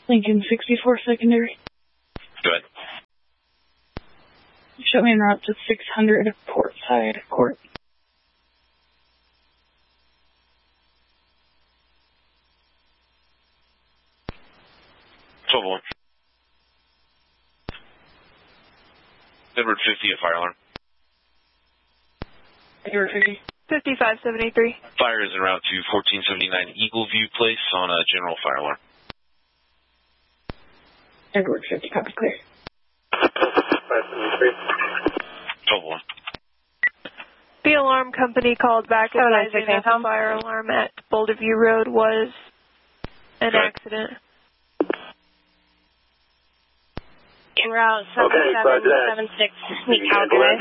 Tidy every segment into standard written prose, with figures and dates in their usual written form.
Lincoln 64 secondary. Go ahead. Show me en route to 600 port side court. Edward 50, a fire alarm. Edward 50. 5573. Fire is en route to 1479 Eagle View Place on a general fire alarm. Edward 50, copy, clear. 573. 12-1. The alarm company called back advising that the fire alarm at Boulder View Road was an accident. En route 7776, meet Calgary.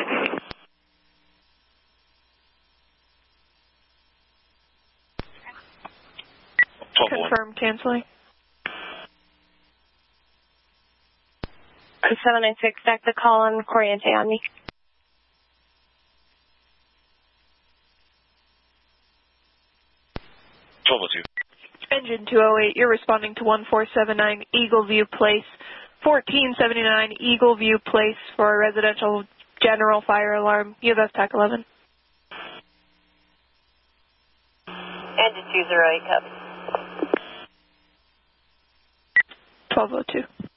Confirm canceling. 796, back the call on Corriente on me. Engine 208, you're responding to 1479 Eagle View Place, 1479 Eagle View Place for a residential general fire alarm. UF TAC 11. Engine 208, copy. 1202.